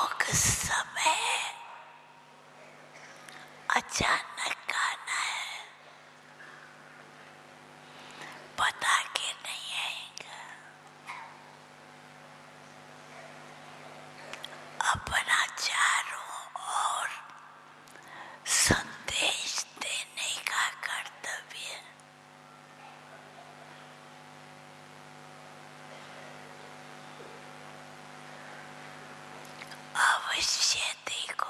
योग समय अचानक आना है, पता के नहीं आएगा। अपना चारों ओर संदेश देने का कर्तव्य अवश्य देखो।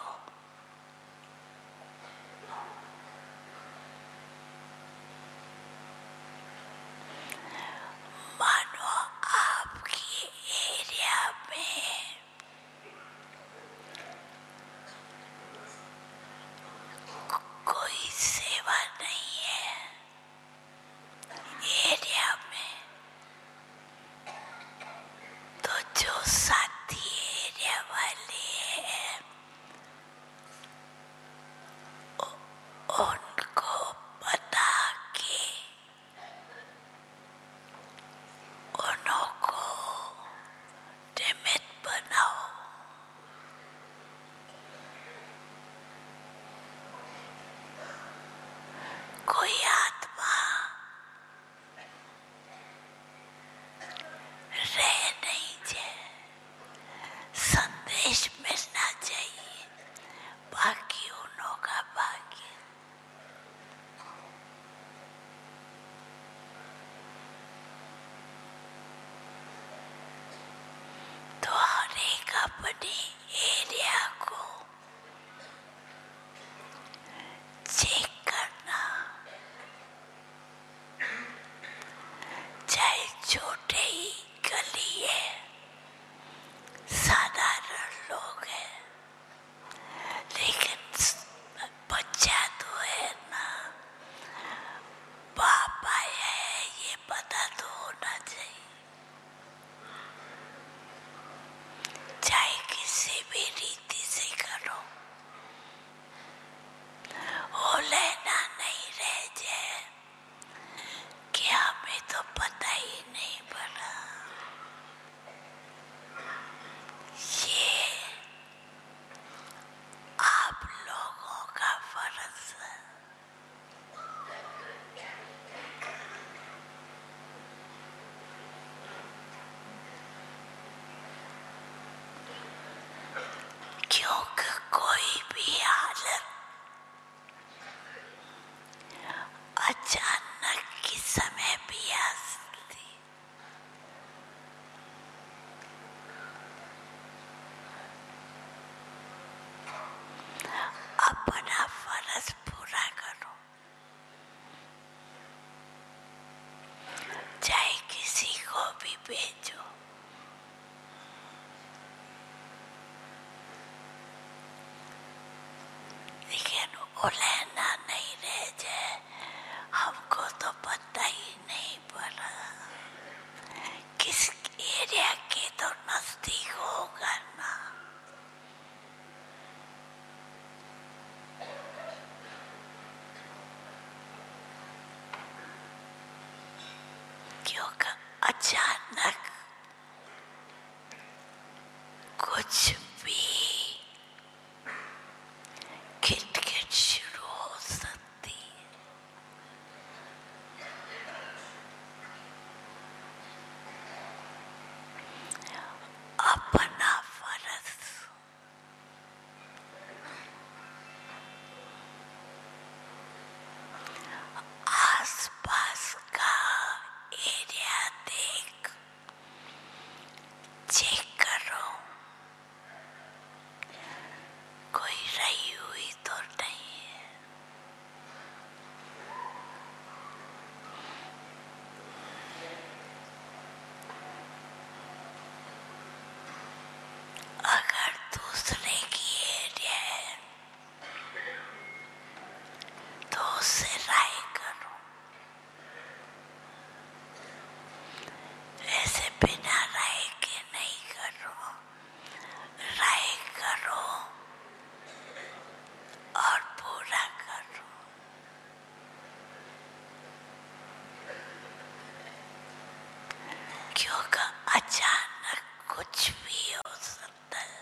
मानो आपकी एरिया में कोई सेवा नहीं है, एरिया में तो जो साथी एरिया वाले हैं उनको बता के उनको निमित्त बनाओ। कोई आत्मा रह नहीं जाए, संदेश मिलना चाहिए, बाकी उन्हों का भाग्य। तो हर एक अपने एरिया को चेक करना, चाहे छोटे ही गली है, साधारण लोग हैं, लेकिन बच्चा तो है ना, बाप आया है ये पता तो होना चाहिए। चाहे किसी भी रीति से करो, वो लेना नहीं रह जाए कि हमें तो पता ही नहीं पड़ा। ये आप लोगों का फर्ज है। क्योंकि कोई भी हालत अचानक किस समय भी आ सकती। अपना फर्ज पूरा करो, चाहे किसी को भी भेजो। लेकिन वो लेना नहीं रह जाए, हमको तो पता ही नहीं पड़ा किस एरिया के तो नजदीक होगा ना। क्योंकि अचानक कुछ भी खिटखिट शुरू हो सकती है। अपना फर्ज आसपास का एरिया